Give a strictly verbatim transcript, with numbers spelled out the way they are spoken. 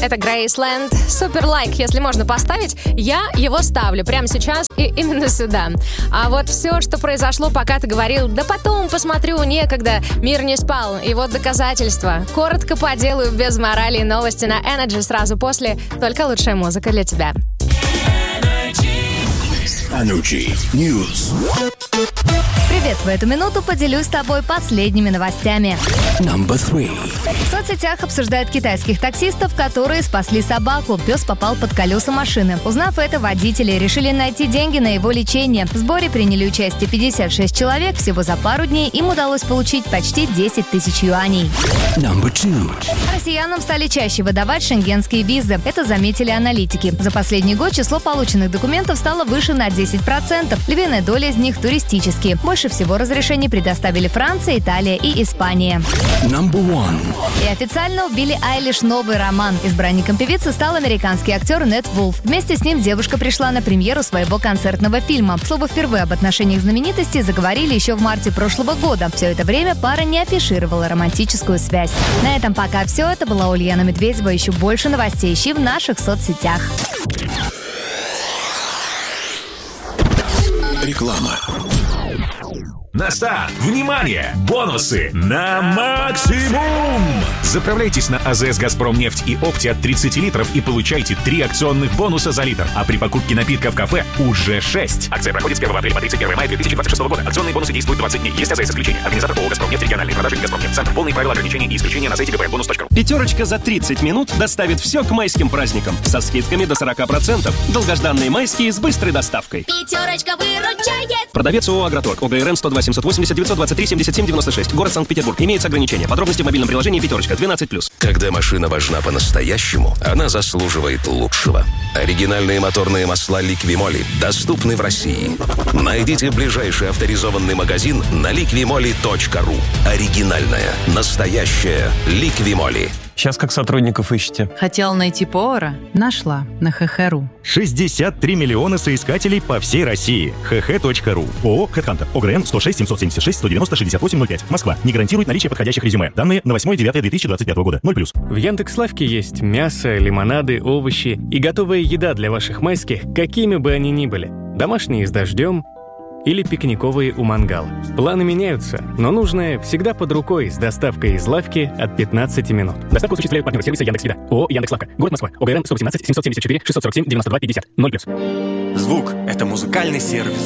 Это Грейсленд. Супер лайк, если можно поставить. Я его ставлю прямо сейчас и именно сюда. А вот все, что произошло, пока ты говорил, да потом посмотрю, некогда, мир не спал. И вот доказательства. Коротко по делу, без морали, и новости на Energy сразу после. Только лучшая музыка для тебя. Energy News. Привет, в эту минуту поделюсь с тобой последними новостями. Number three. В соцсетях обсуждают китайских таксистов, которые спасли собаку. Пес попал под колеса машины. Узнав это, водители решили найти деньги на его лечение. В сборе приняли участие пятьдесят шесть человек. Всего за пару дней им удалось получить почти десять тысяч юаней. Number two. Россиянам стали чаще выдавать шенгенские визы. Это заметили аналитики. За последний год число полученных документов стало выше на десять процентов. Львиная доля из них туристические. Больше всего разрешений предоставили Франция, Италия и Испания. Number one. И официально у Билли Айлиш новый роман. Избранником певицы стал американский актер Нед Вулф. Вместе с ним девушка пришла на премьеру своего концертного фильма. К слову, впервые об отношениях знаменитостей заговорили еще в марте прошлого года. Все это время пара не афишировала романтическую связь. На этом пока все. Это была Ульяна Медведева. Еще больше новостей ищи в наших соцсетях. Реклама. На старт! Внимание! Бонусы на максимум! Заправляйтесь на АЗС «Газпромнефть» и «Опти» от тридцати литров и получайте три акционных бонуса за литр. А при покупке напитка в кафе уже шесть. Акция проходит с первого апреля по тридцать первого мая две тысячи двадцать шестого года. Акционные бонусы действуют двадцать дней. Есть АЗС исключения. Организатор ООО «Газпромнефть», региональные продажи «Газпромнефть». Центр. Полные правила ограничений и исключения на сайте гб бонус точка ру. Пятерочка за тридцать минут доставит все к майским праздникам. Со скидками до сорок процентов. Долгожданные майские с быстрой доставкой. Пятерочка выручает. Продавец ООО «Агроторг». ОГРН сто два семьсот восемьдесят девятьсот двадцать три семьдесят семь девяносто шесть. Город Санкт-Петербург. Имеются ограничения. Подробности в мобильном приложении «Пятерочка» двенадцать плюс. Когда машина важна по-настоящему, она заслуживает лучшего. Оригинальные моторные масла «Ликвимоли» доступны в России. Найдите ближайший авторизованный магазин на ликвимоли точка ру. Оригинальная, настоящая «Ликвимоли». Сейчас как сотрудников ищете? Хотела найти повара? Нашла на ха ха точка ру. шестьдесят три миллиона соискателей по всей России. ха ха точка ру. ООО «Хэдхантер». ОГРН сто шесть семьсот семьдесят шесть сто девяносто шестьдесят восемь ноль пять. Москва. Не гарантирует наличие подходящих резюме. Данные на восьмое девятое две тысячи двадцать пятого года. ноль плюс. В Яндекс.Лавке есть мясо, лимонады, овощи и готовая еда для ваших майских, какими бы они ни были. Домашние с дождем или пикниковые у мангала. Планы меняются, но нужное всегда под рукой с доставкой из лавки от пятнадцати минут. Доставку осуществляют партнеры сервиса Яндекс.Еда. ООО «Яндекс.Лавка». Город Москва. ОГРН сто восемнадцать семьсот семьдесят четыре шестьсот сорок семь девяносто два пятьдесят. ноль плюс. Звук — это музыкальный сервис.